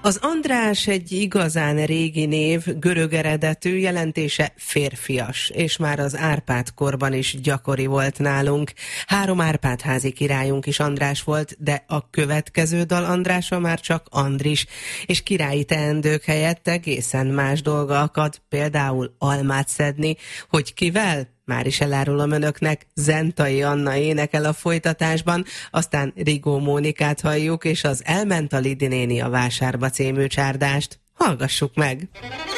Az András egy igazán régi név, görög eredetű, jelentése férfias, és már az Árpád korban is gyakori volt nálunk. 3 Árpád-házi királyunk is András volt, de a következő dal Andrása már csak Andris, és királyi teendők helyett egészen más dolga akad, például almát szedni, hogy kivel? Már is elárulom önöknek, Zentai Anna énekel a folytatásban, aztán Rigó Mónikát halljuk, és az Elment a Lidi néni a vásárba című csárdást. Hallgassuk meg!